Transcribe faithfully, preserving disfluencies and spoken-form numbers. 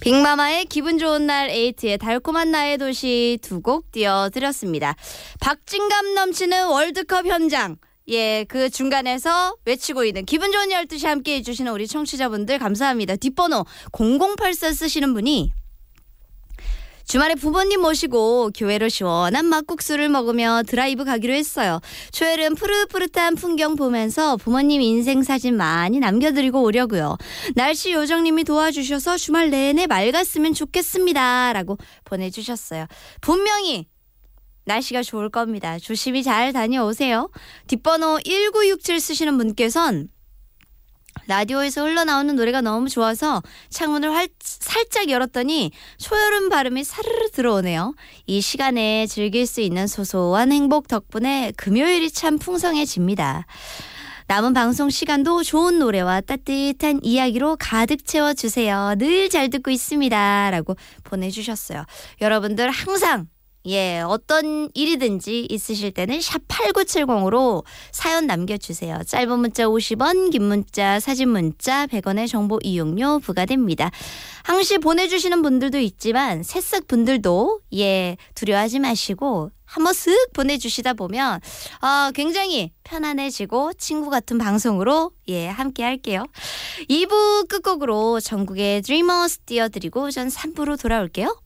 빅마마의 기분 좋은 날, 에이트의 달콤한 나의 도시 두 곡 띄워드렸습니다. 박진감 넘치는 월드컵 현장. 예, 그 중간에서 외치고 있는 기분 좋은 열두 시 함께 해주시는 우리 청취자분들 감사합니다. 뒷번호 공공팔사 쓰시는 분이 주말에 부모님 모시고 교회로 시원한 막국수를 먹으며 드라이브 가기로 했어요. 초여름 푸릇푸릇한 풍경 보면서 부모님 인생 사진 많이 남겨드리고 오려고요. 날씨 요정님이 도와주셔서 주말 내내 맑았으면 좋겠습니다. 라고 보내주셨어요. 분명히 날씨가 좋을 겁니다. 조심히 잘 다녀오세요. 뒷번호 일구육칠 쓰시는 분께선 라디오에서 흘러나오는 노래가 너무 좋아서 창문을 활, 살짝 열었더니 초여름 바람이 사르르 들어오네요. 이 시간에 즐길 수 있는 소소한 행복 덕분에 금요일이 참 풍성해집니다. 남은 방송 시간도 좋은 노래와 따뜻한 이야기로 가득 채워주세요. 늘 잘 듣고 있습니다. 라고 보내주셨어요. 여러분들 항상 예, 어떤 일이든지 있으실 때는 샵 팔구칠공으로 사연 남겨주세요. 짧은 문자 오십 원, 긴 문자, 사진 문자 백 원의 정보 이용료 부과됩니다. 항시 보내주시는 분들도 있지만 새싹 분들도 예, 두려워하지 마시고 한번 쓱 보내주시다 보면 어, 굉장히 편안해지고 친구 같은 방송으로 예, 함께 할게요. 이 부 끝곡으로 전국의 드리머스 띄워드리고 전 삼 부로 돌아올게요.